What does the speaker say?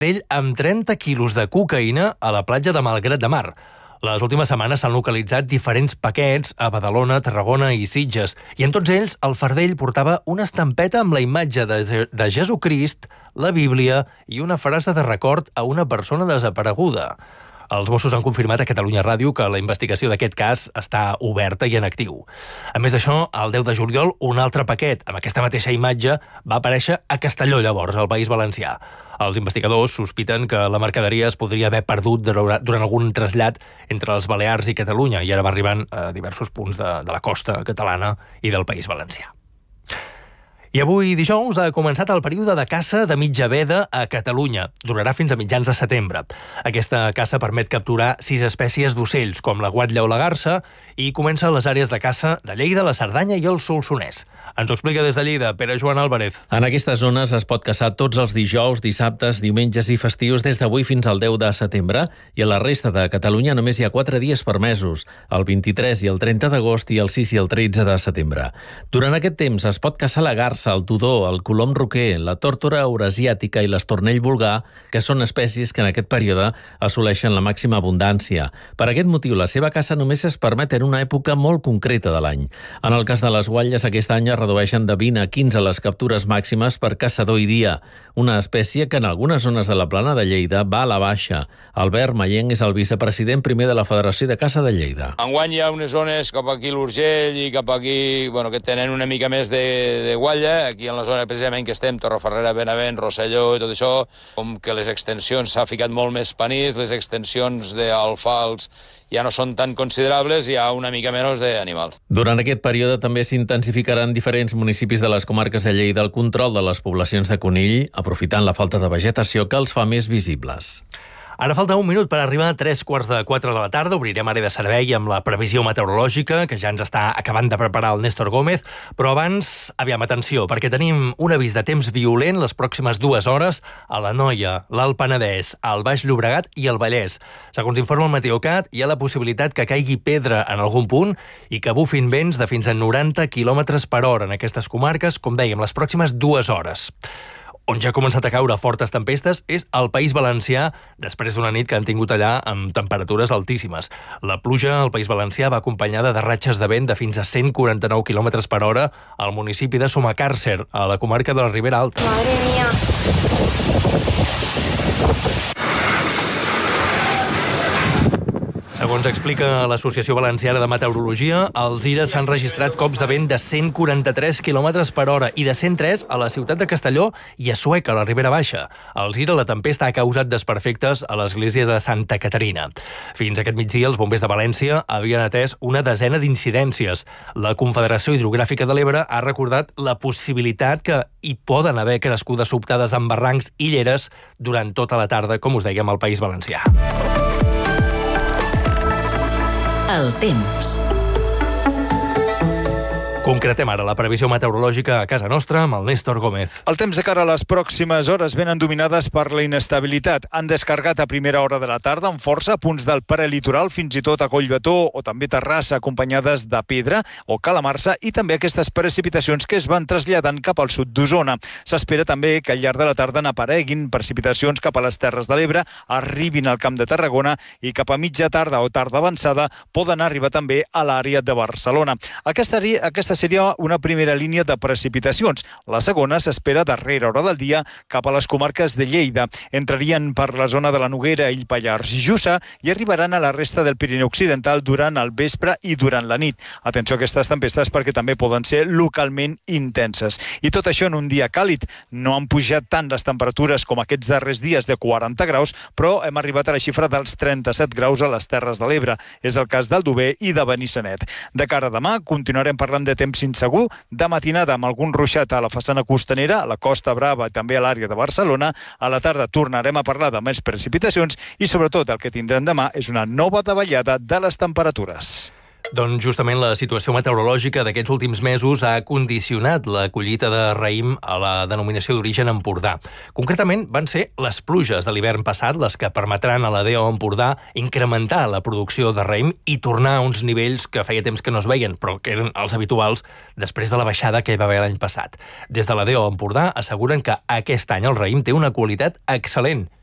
d'ell amb 30 quilos de cocaïna a la platja de Malgrat de Mar. Les últimes setmanes s'han localitzat diferents paquets a Badalona, Tarragona i Sitges, i en tots ells el fardell portava una estampeta amb la imatge de Jesucrist, la Bíblia i una frase de record a una persona desapareguda. Els Mossos han confirmat a Catalunya Ràdio que la investigació d'aquest cas està oberta i en actiu. A més d'això, el 10 de juliol, un altre paquet amb aquesta mateixa imatge va aparèixer a Castelló, llavors, al País Valencià. Els investigadors sospiten que la mercaderia es podria haver perdut durant algun trasllat entre els Balears i Catalunya i ara va arribant a diversos punts de la costa catalana i del País Valencià. I avui, dijous, ha començat el període de caça de mitja veda a Catalunya. Durarà fins a mitjans de setembre. Aquesta caça permet capturar 6 espècies d'ocells, com la guatlla o la garsa, i comença a les àrees de caça de Lleida, la Cerdanya i el Solsonès. Ens ho explica des de Lleida, Pere Joan Álvarez. En aquestes zones es pot caçar tots els dijous, dissabtes, diumenges i festius des d'avui fins al 10 de setembre, i a la resta de Catalunya només hi ha 4 dies permesos, el 23 i el 30 d'agost i el 6 i el 13 de setembre. Durant aquest temps es pot caçar la garsa, el tudó, el colom roquer, la tórtora eurasiàtica i l'estornell vulgar, que són espècies que en aquest període assoleixen la màxima abundància. Per aquest motiu, la seva caça només es permet en una època molt concreta de l'any. En el cas de les guatlles, aquest any es redueixen de 20 a 15 les captures màximes per caçador i dia, una espècie que en algunes zones de la plana de Lleida va a la baixa. Albert Mayenc és el vicepresident primer de la Federació de Caça de Lleida. Enguany hi ha unes zones cap aquí l'Urgell i cap aquí, que tenen una mica més de guatlla. Aquí en la zona precisament que estem, Torreferrera, Benavent, Rosselló i tot això, com que les extensions s'ha ficat molt més panís, les extensions d'alfals ja no són tan considerables, hi ha una mica menys d'animals. Durant aquest període també s'intensificaran diferents municipis de les comarques de Lleida el control de les poblacions de conill, aprofitant la falta de vegetació que els fa més visibles. Ara falta un minut per arribar a 3:45 de la tarda. Obrirem àrea de servei amb la previsió meteorològica, que ja ens està acabant de preparar el Néstor Gómez. Però abans, aviam, atenció, perquè tenim un avís de temps violent les pròximes 2 hores a l'Anoia, l'Alt Penedès, al Baix Llobregat i al Vallès. Segons informa el Meteocat, hi ha la possibilitat que caigui pedra en algun punt i que bufin vents de fins a 90 km per hora en aquestes comarques, com dèiem, les pròximes 2 hores. On ja ha començat a caure fortes tempestes és al País Valencià, després d'una nit que han tingut allà amb temperatures altíssimes. La pluja al País Valencià va acompanyada de ratxes de vent de fins a 149 km per hora al municipi de Sumacàrcer, a la comarca de la Ribera Alta. Madre mía. Segons explica l'Associació Valenciana de Meteorologia, als Ires s'han registrat cops de vent de 143 km per hora i de 103 a la ciutat de Castelló i a Sueca, a la Ribera Baixa. Als Ires la tempesta ha causat desperfectes a l'església de Santa Caterina. Fins aquest migdia, els bombers de València havien atès una desena d'incidències. La Confederació Hidrogràfica de l'Ebre ha recordat la possibilitat que hi poden haver crescudes sobtades en barrancs i lleres durant tota la tarda, com us dèiem, al País Valencià. El temps. Concretem ara la previsió meteorològica a casa nostra amb el Néstor Gómez. El temps de cara a les pròximes hores venen dominades per la inestabilitat. Han descarregat a primera hora de la tarda amb força punts del prelitoral, fins i tot a Collbató o també Terrassa, acompanyades de pedra o calamarsa, i també aquestes precipitacions que es van traslladant cap al sud d'Osona. S'espera també que al llarg de la tarda n'apareguin precipitacions cap a les Terres de l'Ebre, arribin al Camp de Tarragona i cap a mitja tarda o tarda avançada poden arribar també a l'àrea de Barcelona. Aquesta seria una primera línia de precipitacions. La segona s'espera darrera hora del dia cap a les comarques de Lleida. Entrarien per la zona de la Noguera, Ill Pallars i Jussà i arribaran a la resta del Pirineu Occidental durant el vespre i durant la nit. Atenció a aquestes tempestes perquè també poden ser localment intenses. I tot això en un dia càlid. No han pujat tant les temperatures com aquests darrers dies de 40 graus, però hem arribat a la xifra dels 37 graus a les Terres de l'Ebre. És el cas d'Aldover i de Benissanet. De cara a demà, continuarem parlant de temps insegur, de matinada amb algun ruixat a la façana costanera, a la Costa Brava i també a l'àrea de Barcelona. A la tarda tornarem a parlar de més precipitacions i sobretot el que tindrem demà és una nova davallada de les temperatures. Doncs justament la situació meteorològica d'aquests últims mesos ha condicionat la collita de raïm a la denominació d'origen Empordà. Concretament, van ser les pluges de l'hivern passat les que permetran a la DO Empordà incrementar la producció de raïm i tornar a uns nivells que feia temps que no es veien, però que eren els habituals després de la baixada que hi va haver l'any passat. Des de la DO Empordà asseguren que aquest any el raïm té una qualitat excel·lent